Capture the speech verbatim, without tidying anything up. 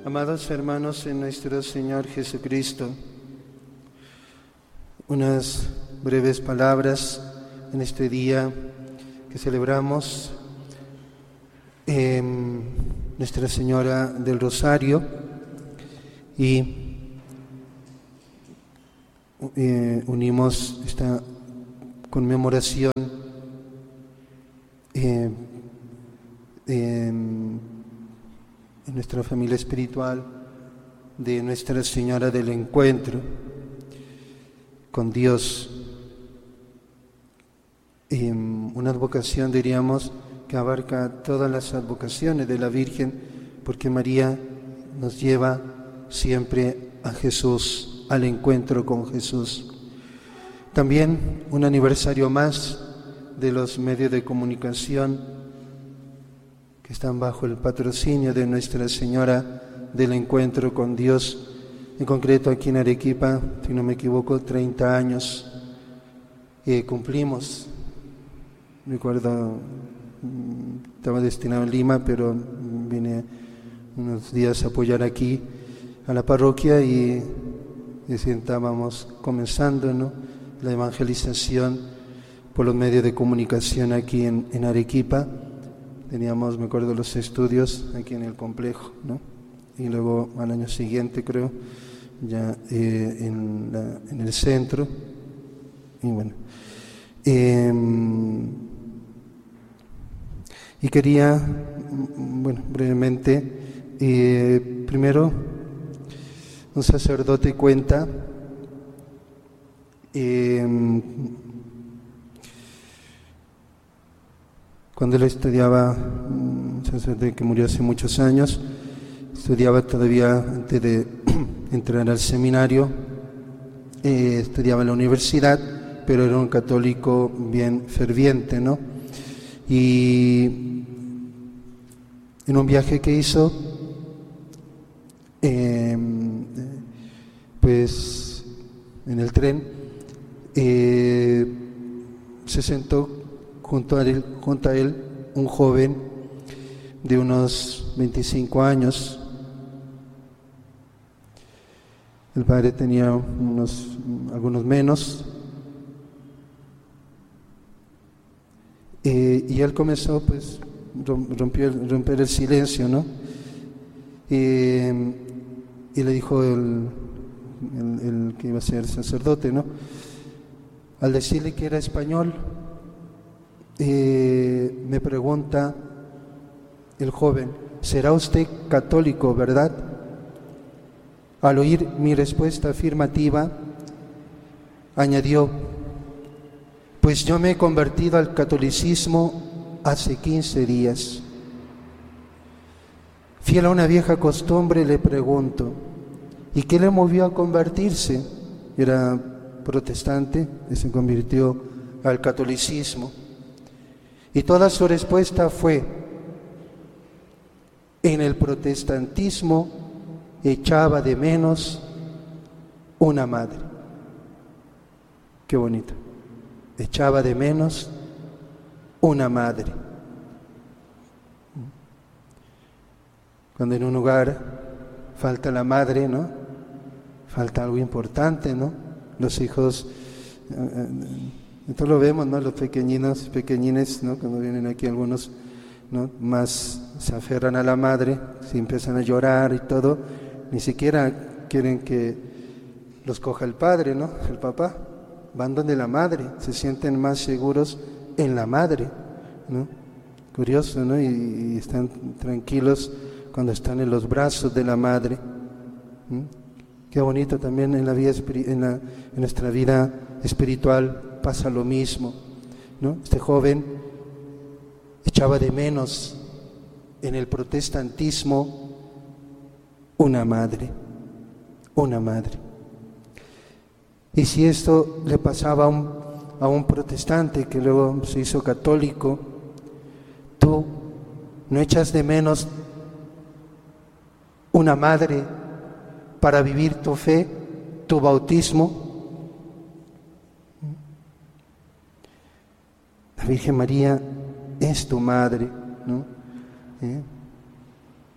Amados hermanos en nuestro Señor Jesucristo, unas breves palabras en este día que celebramos eh, Nuestra Señora del Rosario y eh, unimos esta conmemoración eh, eh, en nuestra familia espiritual de Nuestra Señora del Encuentro con Dios. Eh, una advocación, diríamos, que abarca todas las advocaciones de la Virgen, porque María nos lleva siempre a Jesús, al encuentro con Jesús. También un aniversario más de los medios de comunicación que están bajo el patrocinio de Nuestra Señora del Encuentro con Dios, en concreto aquí en Arequipa, si no me equivoco, treinta años eh, cumplimos. Recuerdo, estaba destinado a Lima, pero vine unos días a apoyar aquí a la parroquia y, y estábamos comenzando, ¿no?, la evangelización por los medios de comunicación aquí en, en Arequipa. Teníamos, me acuerdo, los estudios aquí en el complejo, ¿no? Y luego al año siguiente, creo, ya eh, en, la, en el centro. Y bueno, eh, y quería, bueno, brevemente, eh, primero, un sacerdote cuenta eh, cuando él estudiaba, un sacerdote que murió hace muchos años, estudiaba todavía antes de entrar al seminario, eh, estudiaba en la universidad, pero era un católico bien ferviente, ¿no? Y en un viaje que hizo, eh, pues en el tren, eh, se sentó junto a él, junto a él un joven de unos veinticinco años. El padre tenía unos, algunos menos, eh, y él comenzó, pues, rompió el, romper el silencio, ¿no? Eh, y le dijo el, el, el que iba a ser sacerdote, ¿no?, al decirle que era español, Eh, me pregunta el joven: ¿será usted católico, verdad? Al oír mi respuesta afirmativa, añadió: pues yo me he convertido al catolicismo hace quince días. Fiel a una vieja costumbre, le pregunto: ¿y qué le movió a convertirse? Era protestante y se convirtió al catolicismo. Y toda su respuesta fue: en el protestantismo echaba de menos una madre. Qué bonito. Echaba de menos una madre. Cuando en un hogar falta la madre, ¿no?, falta algo importante, ¿no? Los hijos... Eh, Esto lo vemos, ¿no?, los pequeñinos, pequeñines, ¿no?, cuando vienen aquí algunos, ¿no?, más se aferran a la madre, se empiezan a llorar y todo, ni siquiera quieren que los coja el padre, ¿no?, el papá, van donde la madre, se sienten más seguros en la madre, ¿no? Curioso, ¿no? Y, y están tranquilos cuando están en los brazos de la madre. ¿Mm? Qué bonito también en la vida, en, la, en nuestra vida espiritual. Pasa lo mismo, ¿no? Este joven echaba de menos en el protestantismo una madre, una madre. Y si esto le pasaba a un, a un protestante que luego se hizo católico, tú no echas de menos una madre para vivir tu fe, tu bautismo. La Virgen María es tu madre, ¿no? ¿Eh?